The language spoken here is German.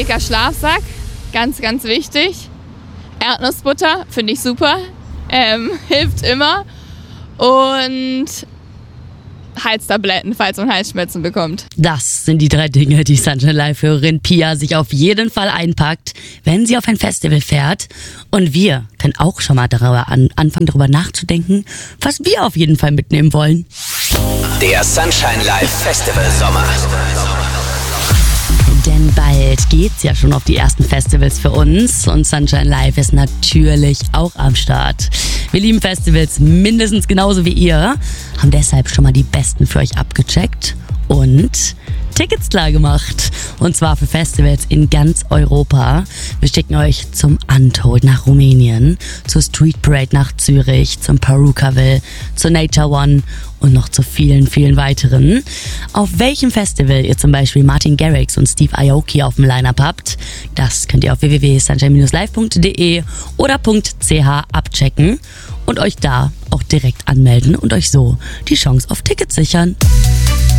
dicker Schlafsack, ganz, ganz wichtig. Erdnussbutter, finde ich super, hilft immer. Und Halstabletten, falls man Halsschmerzen bekommt. Das sind die 3 Dinge, die Sunshine Live-Hörerin Pia sich auf jeden Fall einpackt, wenn sie auf ein Festival fährt. Und wir können auch schon mal anfangen, darüber nachzudenken, was wir auf jeden Fall mitnehmen wollen. Der Sunshine Live Festival Sommer. Denn bald geht's ja schon auf die ersten Festivals für uns und Sunshine Live ist natürlich auch am Start. Wir lieben Festivals mindestens genauso wie ihr, haben deshalb schon mal die besten für euch abgecheckt und Tickets klar gemacht. Und zwar für Festivals in ganz Europa. Wir schicken euch zum Untold nach Rumänien, zur Street Parade nach Zürich, zum Perukaville, zur Nature One und noch zu vielen, vielen weiteren. Auf welchem Festival ihr zum Beispiel Martin Garrix und Steve Aoki auf dem Line-Up habt, das könnt ihr auf www.sunshine-live.de oder .ch abchecken und euch da auch direkt anmelden und euch so die Chance auf Tickets sichern.